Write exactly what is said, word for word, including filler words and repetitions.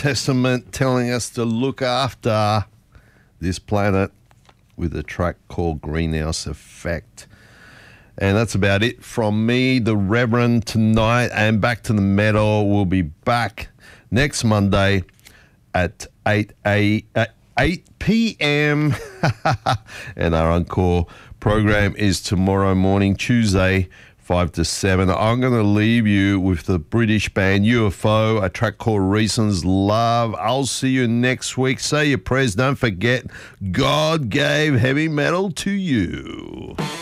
Testament telling us to look after this planet with a track called Greenhouse Effect. And that's about it from me, the Reverend, tonight. And Back to the Metal will be back next Monday at eight p.m. And our encore program is tomorrow morning, Tuesday, five to seven. I'm going to leave you with the British band U F O, a track called Reasons Love. I'll see you next week. Say your prayers. Don't forget, God gave heavy metal to you.